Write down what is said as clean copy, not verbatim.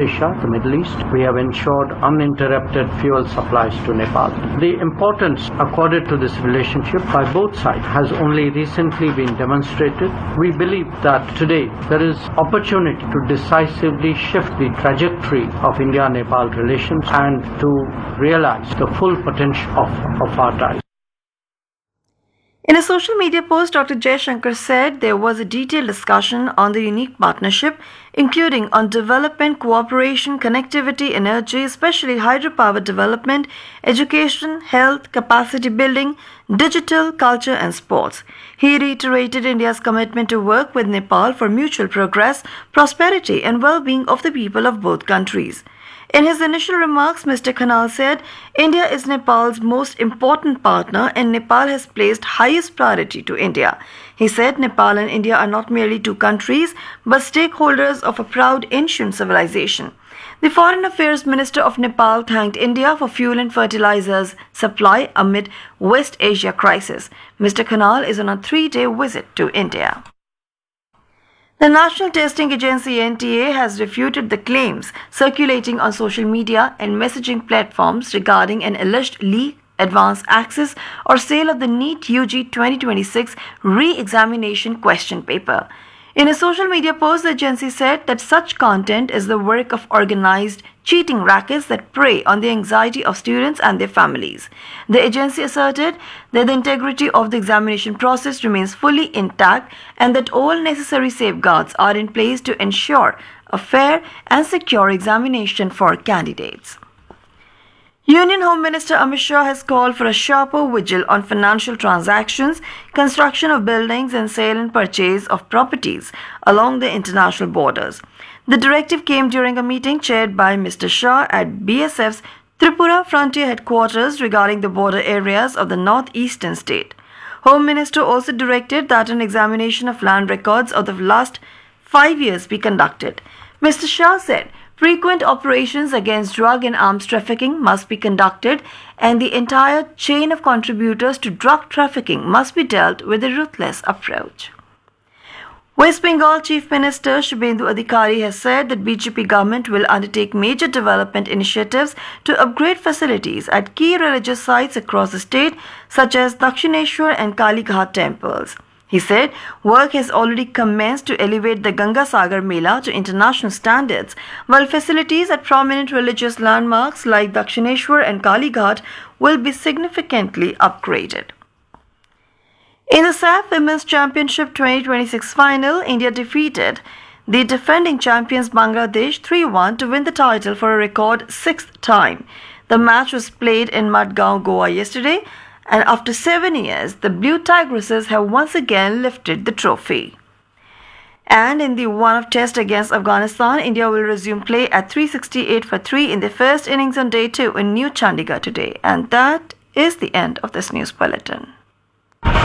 Asia, the Middle East. We have ensured uninterrupted fuel supplies to Nepal. The importance accorded to this relationship by both sides has only recently been demonstrated. We believe that today there is opportunity to decisively shift the trajectory of India-Nepal relations and to realize the full potential of our ties. In a social media post, Dr. Jaishankar said there was a detailed discussion on the unique partnership, including on development, cooperation, connectivity, energy, especially hydropower development, education, health, capacity building, digital, culture and sports. He reiterated India's commitment to work with Nepal for mutual progress, prosperity and well-being of the people of both countries. In his initial remarks, Mr. Khanal said, India is Nepal's most important partner and Nepal has placed highest priority to India. He said Nepal and India are not merely two countries, but stakeholders of a proud ancient civilization. The Foreign Affairs Minister of Nepal thanked India for fuel and fertilizers supply amid West Asia crisis. Mr. Khanal is on a 3-day visit to India. The National Testing Agency NTA has refuted the claims circulating on social media and messaging platforms regarding an alleged leak, advance access or sale of the NEET UG 2026 re-examination question paper. In a social media post, the agency said that such content is the work of organized cheating rackets that prey on the anxiety of students and their families. The agency asserted that the integrity of the examination process remains fully intact and that all necessary safeguards are in place to ensure a fair and secure examination for candidates. Union Home Minister Amit Shah has called for a sharper vigil on financial transactions, construction of buildings and sale and purchase of properties along the international borders. The directive came during a meeting chaired by Mr. Shah at BSF's Tripura Frontier Headquarters regarding the border areas of the northeastern state. Home Minister also directed that an examination of land records of the last 5 years be conducted. Mr. Shah said, frequent operations against drug and arms trafficking must be conducted and the entire chain of contributors to drug trafficking must be dealt with a ruthless approach. West Bengal Chief Minister Shubhendu Adhikari has said that BJP government will undertake major development initiatives to upgrade facilities at key religious sites across the state such as Dakshineshwar and Kali Ghat temples. He said work has already commenced to elevate the Ganga Sagar Mela to international standards, while facilities at prominent religious landmarks like Dakshineshwar and Kali Ghat will be significantly upgraded. In the SAF Women's Championship 2026 final, India defeated the defending champions Bangladesh 3-1 to win the title for a record 6th time. The match was played in Madgaon, Goa yesterday, and after 7 years, the Blue Tigresses have once again lifted the trophy. And in the one-off test against Afghanistan, India will resume play at 368 for 3 in the first innings on day 2 in New Chandigarh today. And that is the end of this news bulletin.